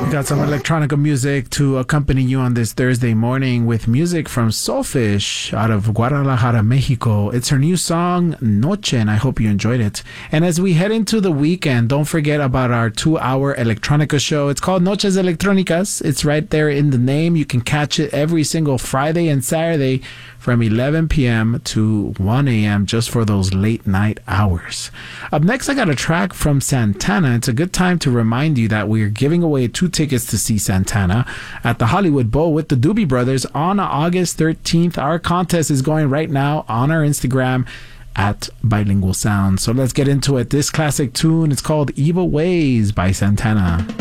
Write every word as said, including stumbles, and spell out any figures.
Got some electronica music to accompany you on this Thursday morning with music from Soulfish out of Guadalajara, Mexico. It's her new song, Noche, and I hope you enjoyed it. And as we head into the weekend, don't forget about our two-hour electronica show. It's called Noches Electrónicas. It's right there in the name. You can catch it every single Friday and Saturday from eleven p.m. to one a.m. just for those late night hours. Up next, I got a track from Santana. It's a good time to remind you that we're giving away two tickets to see Santana at the Hollywood Bowl with the Doobie Brothers on August thirteenth. Our contest is going right now on our Instagram at Bilingual Sound. So let's get into it. This classic tune is called Evil Ways by Santana.